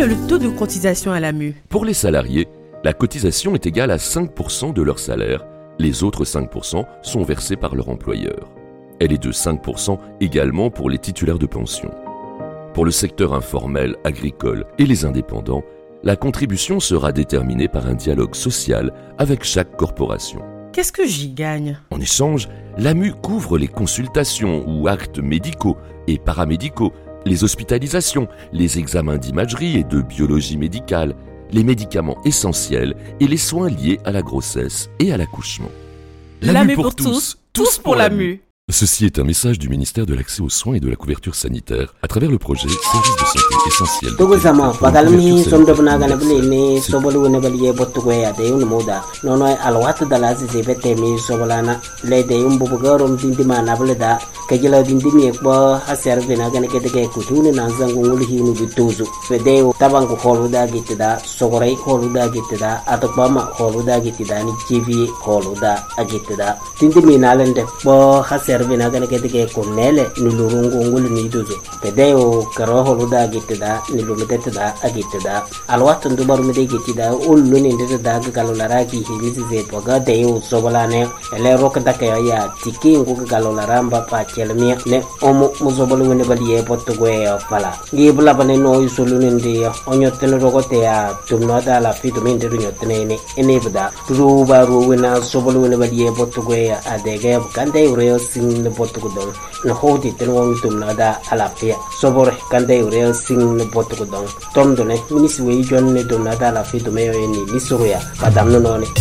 est le taux de cotisation à l'AMU? Pour les salariés, la cotisation est égale à 5% de leur salaire. Les autres 5% sont versés par leur employeur. Elle est de 5% également pour les titulaires de pension. Pour le secteur informel, agricole et les indépendants, la contribution sera déterminée par un dialogue social avec chaque corporation. Qu'est-ce que j'y gagne? En échange, l'AMU couvre les consultations ou actes médicaux et paramédicaux, les hospitalisations, les examens d'imagerie et de biologie médicale, les médicaments essentiels et les soins liés à la grossesse et à l'accouchement. L'AMU pour tous, tous pour l'AMU. Ceci est un message du ministère de l'Accès aux soins et de la couverture sanitaire à travers le projet Service de santé essentiel. Tugusama pagalmi somdobna ganabli sobolu nebaliye botugoya de unmoda nono alwat dalazi zebete mi sobolana le de umbugorom dindima nableda kajila dindimi bo haser bina ganake kutuni nanzangu ulhinu bituzu fedeo tabangu holuda gitida sogorai holuda gitida atokbama holuda gitida ni tv holuda agitida dindimi nalende bo haser bina ganake kunele nulurungu ngul ni duzu fedeo karo holuda gitida nilumedetida agitida alwat ndubar mede gitida ullu ni ndeda galolara ki hilizi zepoga deo sobolane ele rokda ya tikingu galolara mba pa chelmi ne omo muzobolu wene baliye potugwe fala ngibula bane no isolune ndi onyotene rogote ya tumnoda la fitu mende nyotene ne enebda ruba ruwena sobolu wene baliye potugwe adege kande ureo sing ne potugudon no hodi tenwo tumnoda ala pia sobor kande ureo sing ne potugudon tomdone minisi we jonne tumnoda la fitu meyo ni misuruya kadamno none